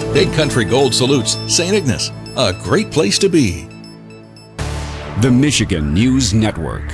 Big Country Gold salutes St. Ignace, a great place to be. The Michigan News Network.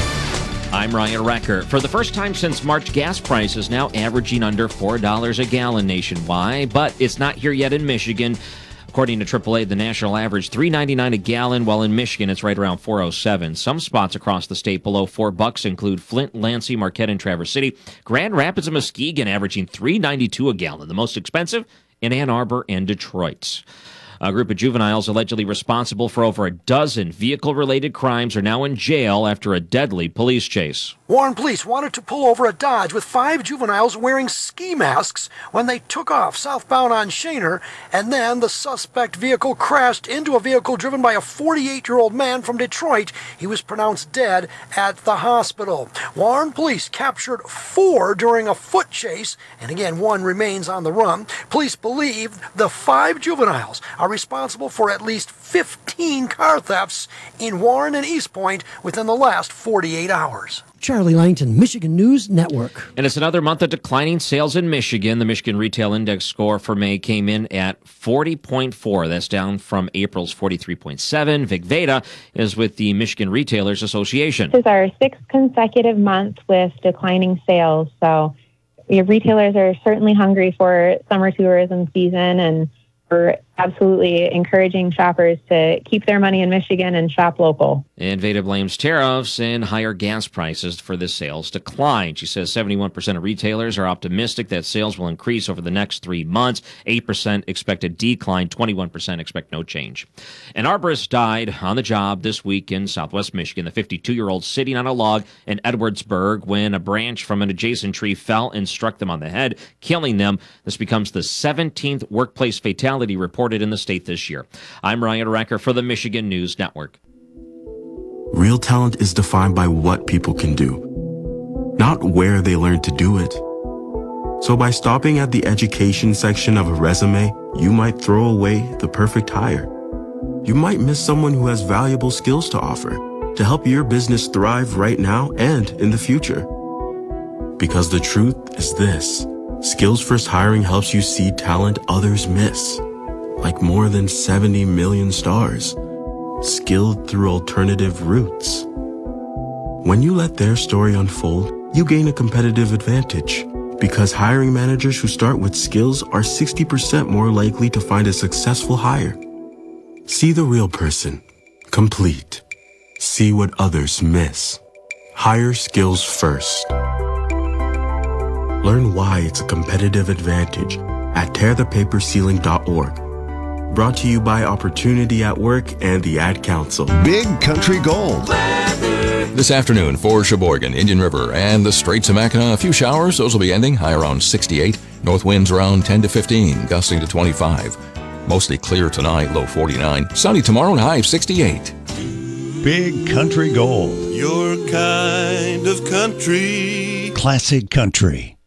I'm Ryan Recker. For the first time since March, gas prices now averaging under $4 a gallon nationwide, but it's not here yet in Michigan. According to AAA, the national average $3.99 a gallon, while in Michigan it's right around $4.07. Some spots across the state below $4 include Flint, Lansing, Marquette, and Traverse City. Grand Rapids and Muskegon averaging $3.92 a gallon. The most expensive in Ann Arbor and Detroit. A group of juveniles allegedly responsible for over a dozen vehicle-related crimes are now in jail after a deadly police chase. Warren police wanted to pull over a Dodge with 5 juveniles wearing ski masks when they took off southbound on Shaner, and then the suspect vehicle crashed into a vehicle driven by a 48-year-old man from Detroit. He was pronounced dead at the hospital. Warren police captured 4 during a foot chase, and again, 1 remains on the run. Police believe the 5 juveniles are responsible for at least 15 car thefts in Warren and East Point within the last 48 hours. Charlie Langton, Michigan News Network. And it's another month of declining sales in Michigan. The Michigan Retail Index score for May came in at 40.4. That's down from April's 43.7. Vic Veda is with the Michigan Retailers Association. This is our 6th consecutive month with declining sales. So retailers are certainly hungry for summer tourism season, and we're absolutely encouraging shoppers to keep their money in Michigan and shop local. And Veda blames tariffs and higher gas prices for the sales decline. She says 71% of retailers are optimistic that sales will increase over the next 3 months. 8% expect a decline. 21% expect no change. An arborist died on the job this week in southwest Michigan. The 52-year-old sitting on a log in Edwardsburg when a branch from an adjacent tree fell and struck them on the head, killing them. This becomes the 17th workplace fatality reported in the state this year. I'm Ryan Recker for the Michigan News Network. Real talent is defined by what people can do, not where they learn to do it. So by stopping at the education section of a resume, you might throw away the perfect hire. You might miss someone who has valuable skills to offer to help your business thrive right now and in the future. Because the truth is this: Skills First Hiring helps you see talent others miss, like more than 70 million stars, skilled through alternative routes. When you let their story unfold, you gain a competitive advantage, because hiring managers who start with skills are 60% more likely to find a successful hire. See the real person, complete. See what others miss. Hire skills first. Learn why it's a competitive advantage at tearthepaperceiling.org. Brought to you by Opportunity at Work and the Ad Council. Big Country Gold. This afternoon for Sheboygan, Indian River, and the Straits of Mackinac, a few showers. Those will be ending, high around 68. North winds around 10 to 15, gusting to 25. Mostly clear tonight, low 49. Sunny tomorrow and high 68. Big Country Gold. Your kind of country. Classic country.